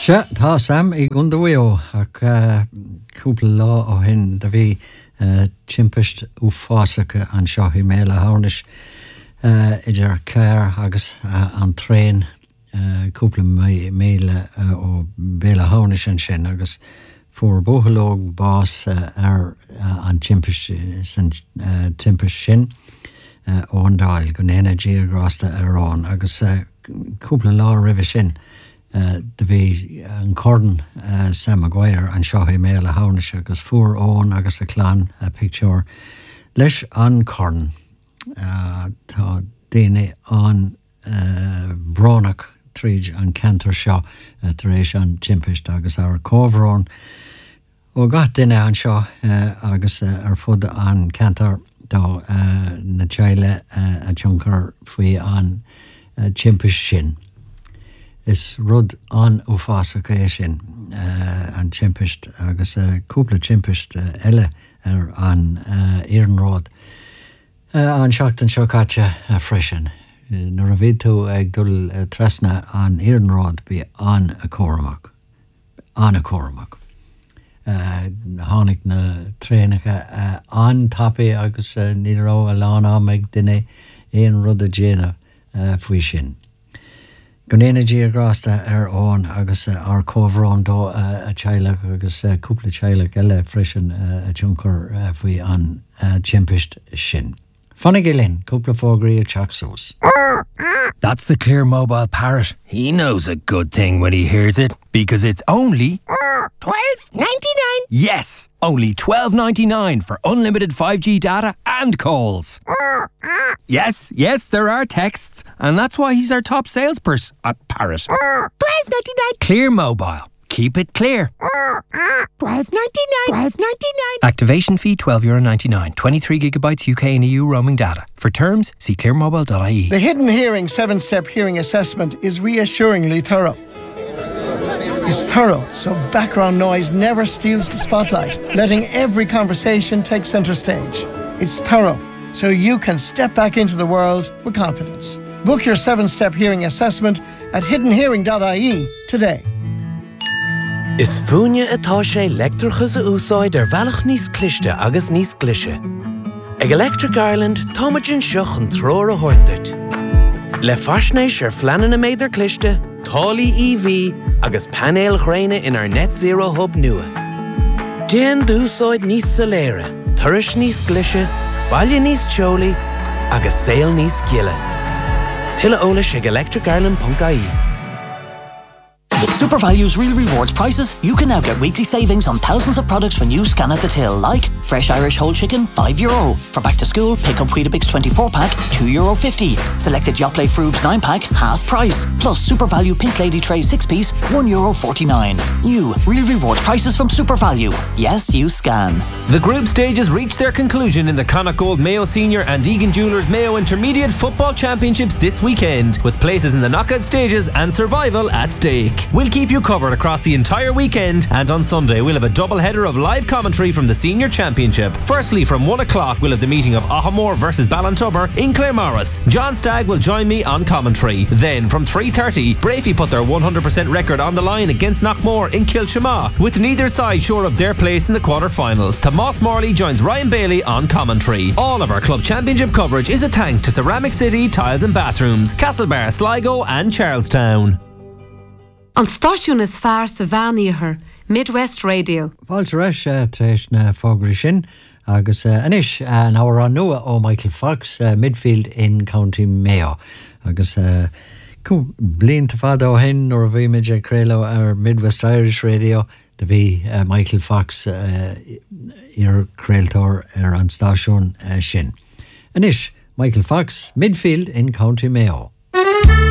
Se, tá Sam I gundaweo ac cúpla lá ó hin da bhí timpist ú fásacha an seo I méle hánis idir Clare agus an tréin cúpla méle ó béle hánis an sin agus fuair bóthalóg bás ar an timpist sin ón dáil go néna díagrásta arán agus cúpla lá ribh sin de bhí an cordan Sam Maguire an seo méle hánis agus fuair ón agus a chlán picture leis an cordan tá daine an bránach tríd an cantar seo tar éis an timpist agus ar cóhrán ó gath duine an seo agus ar fud an cantar dá na teile a tionchar faoi an timpist sin. Is rud an ó fásacha é sin an timpist agus cúpla timpist eile ar an Iarnród an seachtain seo caite freisin. Nuair a bhíonn tú ag dul trasna an Iarnród bí an a córamach. An a córamach. Tháinig na trénacha an tapaí agus ní rá a lán ag duine éon rud a déanamh faoi sin. Gonéna díagrásta ar ón agus ar cóhrán dó a teile agus cúpla teile eile freisin a tionchar faoi an timpist sin. Fannig Lynn, cúpla fógraí a teachsús. That's the Clear Mobile parrot. He knows a good thing when he hears it, because it's only $12.99. Yes, only $12.99 for unlimited 5G data and calls. Yes, there are texts, and that's why he's our top salesperson at Parrot. $12.99. Clear Mobile. Keep it clear. $12.99. Activation fee €12.99. 23 gigabytes UK and EU roaming data. For terms, see clearmobile.ie. The Hidden Hearing 7-step hearing assessment is reassuringly thorough. It's thorough, so background noise never steals the spotlight, letting every conversation take center stage. It's thorough, so you can step back into the world with confidence. Book your 7-step hearing assessment at hiddenhearing.ie today. Is fúine atá sé leictreachas a úsáid ar bhealach níos cliste agus níos glise. Ag Electric Ireland, táimeann seach an tróir a thuirteart. Le faisnéis ar fleanan na méidir cliste, tálaí EV agus panéal ghréine in our net zero hub nua. Déan d'úsáid níos soléire, turais níos glise, baile níos teolaí agus saol níos giile. Tuilleadh eolais ag electricireland.ie. With SuperValue's Real Rewards prices, you can now get weekly savings on thousands of products when you scan at the till, like fresh Irish whole chicken, €5. For back to school, pick up Weetabix 24-pack, €2.50. Selected Yoplait Froops 9-pack, half price. Plus SuperValue Pink Lady Tray 6-piece, €1.49. New Real Rewards prices from SuperValue. Yes, you scan. The group stages reached their conclusion in the Connacht Gold Mayo Senior and Egan Jewellers Mayo Intermediate Football Championships this weekend, with places in the knockout stages and survival at stake. We'll keep you covered across the entire weekend, and on Sunday we'll have a double header of live commentary from the Senior Championship. Firstly, from 1 o'clock we'll have the meeting of Ahamore versus Ballintubber in Claremorris. John Stagg will join me on commentary. Then from 3:30, Brafey put their 100% record on the line against Knockmore in Kilchama, with neither side sure of their place in the quarter-finals. Tomas Morley joins Ryan Bailey on commentary. All of our club championship coverage is a thanks to Ceramic City Tiles and Bathrooms, Castlebar, Sligo and Charlestown. An stáisiún is fearr sa bheaníothar, Midwest Radio. Fáilte reis tréis na fógraí sin agus anis an ábhar an nua ó Michael Fox midfield in County Mayo agus blianta fada ó hen nuair a bhí muid ag créileadh ar Midwest Irish Radio de bhí Michael Fox ar créaltóir ar an stáisiún sin. Anis Michael Fox midfield in County Mayo.